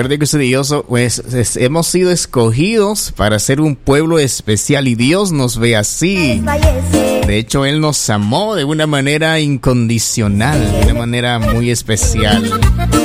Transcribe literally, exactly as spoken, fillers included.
Recuerde que usted y yo so, pues, es, hemos sido escogidos para ser un pueblo especial y Dios nos ve así. De hecho, Él nos amó de una manera incondicional, de una manera muy especial.